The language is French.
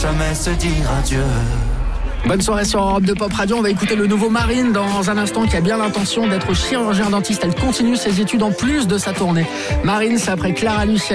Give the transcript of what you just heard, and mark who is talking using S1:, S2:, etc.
S1: jamais se dire adieu.
S2: Bonne soirée sur Europe 2 Pop Radio. On va écouter le nouveau Marine dans un instant, qui a bien l'intention d'être chirurgien dentiste. Elle continue ses études en plus de sa tournée. Marine, c'est après Clara Luciani.